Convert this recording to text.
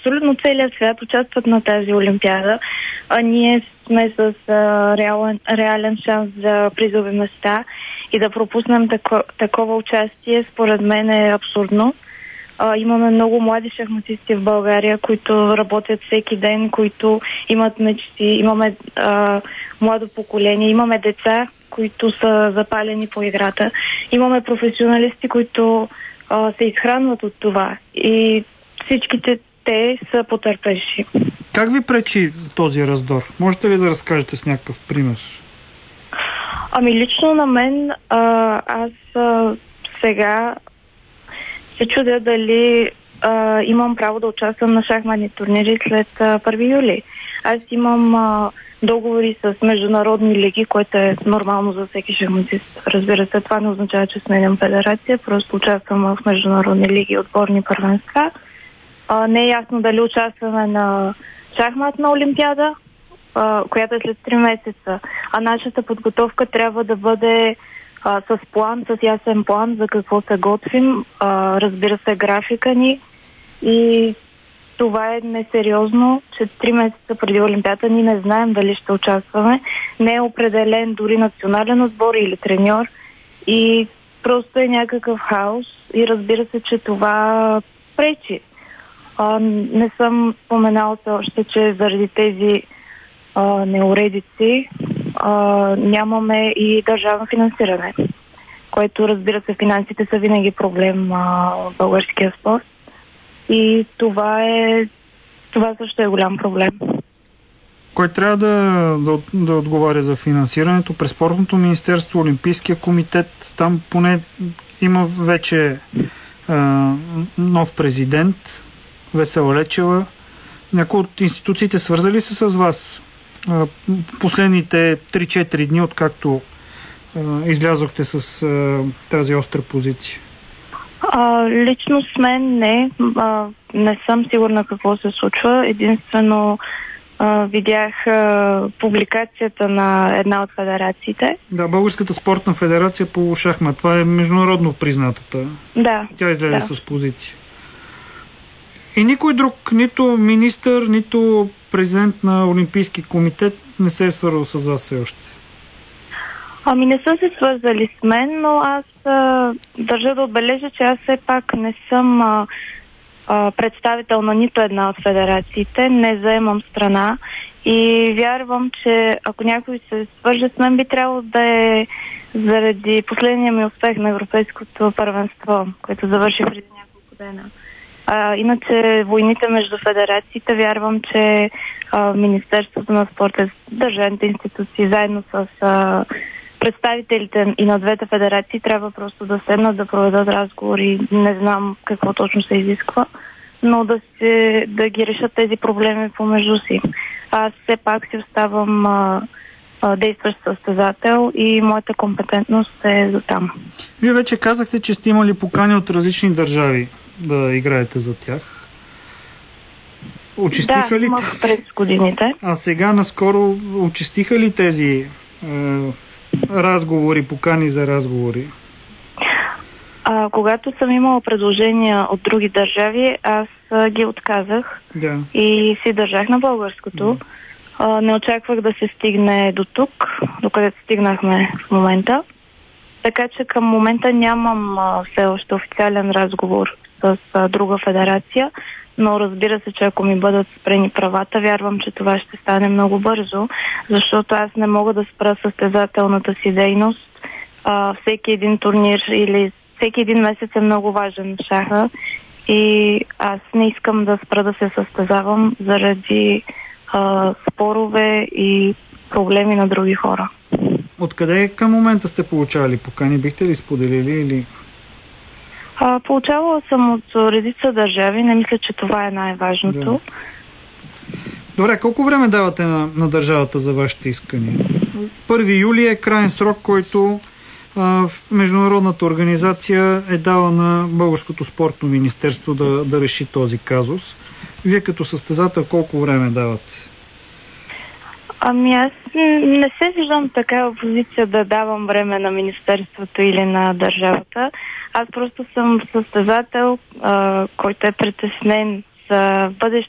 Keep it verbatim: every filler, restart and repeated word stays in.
абсолютно целият свят участват на тази олимпиада, а ние сме с а, реален, реален шанс за призови места и да пропуснем тако, такова участие, според мен е абсурдно. А, имаме много млади шахматисти в България, които работят всеки ден, които имат мечти, имаме а, младо поколение, имаме деца, които са запалени по играта, имаме професионалисти, които а, се изхранват от това и всичките те са потърпевши. Как ви пречи този раздор? Можете ли да разкажете с някакъв пример? Ами лично на мен а, аз а, сега се чудя дали а, имам право да участвам на шахматни турнири след а, първи юли. Аз имам а, договори с международни лиги, което е нормално за всеки шахматист. Разбира се, това не означава, че сменям федерация, просто участвам в международни лиги и отборни първенства. А, не е ясно дали участваме на шахматна олимпиада, а, която е след три месеца, а нашата подготовка трябва да бъде а, с план, с ясен план за какво се готвим, а, разбира се, графика ни и това е несериозно, че три месеца преди олимпиада ние не знаем дали ще участваме. Не е определен дори национален отбор или треньор и просто е някакъв хаос и разбира се, че това пречи. А, не съм споменала още, че заради тези а, неуредици а, нямаме и държавно финансиране, което разбира се, финансите са винаги проблем а, в българския спорт. И това е това също е голям проблем. Кой трябва да, да, да отговаря за финансирането? През спортното министерство, Олимпийския комитет, там поне има вече а, нов президент, Весела Лечева. Някои от институциите свързали се с вас а, последните три-четири дни, откакто а, излязохте с а, тази остра позиция? А, лично с мен не. А, не съм сигурна какво се случва. Единствено а, видях а, публикацията на една от федерациите. Да, Българската спортна федерация по шахмат. Това е международно признатата. Да. Тя излезе да. с позиция. И никой друг, нито министър, нито президент на Олимпийски комитет не се е свързал с вас все още. Ами не са се свързали с мен, но аз а, държа да отбележа, че аз все пак не съм а, а, представител на нито една от федерациите, не заемам страна и вярвам, че ако някой се свърже с мен, би трябвало да е заради последния ми успех на Европейското първенство, което завърши преди няколко дена. А, иначе войните между федерациите, вярвам, че а, Министерството на спорта, държавните институции, заедно с а, представителите и на двете федерации трябва просто да седнат, да проведат разговори. Не знам какво точно се изисква, но да, се, да ги решат тези проблеми помежду си. Аз все пак си оставам а, а, действащ състезател и моята компетентност е за там. Вие вече казахте, че сте имали покани от различни държави да играете за тях. Очистиха да, ли имах тези? през годините. А сега наскоро очистиха ли тези е, разговори, покани за разговори? А, когато съм имала предложения от други държави, аз а, ги отказах да. и си държах на българското. Да. А, не очаквах да се стигне до тук, докъдето стигнахме в момента. Така че към момента нямам а, все още официален разговор с а, друга федерация, но разбира се, че ако ми бъдат спрени правата, вярвам, че това ще стане много бързо, защото аз не мога да спра състезателната си дейност. А, всеки един турнир или всеки един месец е много важен в шаха и аз не искам да спра да се състезавам заради а, спорове и проблеми на други хора. Откъде към момента сте получавали покани? Бихте ли споделили или... А, получавала съм от редица държави. Не мисля, че това е най-важното. Да. Добре, колко време давате на, на държавата за вашите искания? първи юли е крайен срок, който а, в международната организация е дала на Българското спортно министерство да, да реши този казус. Вие като състезател колко време давате? Ами аз не се виждам такава позиция да давам време на министерството или на държавата. Аз просто съм състезател, а, който е притеснен за бъдещ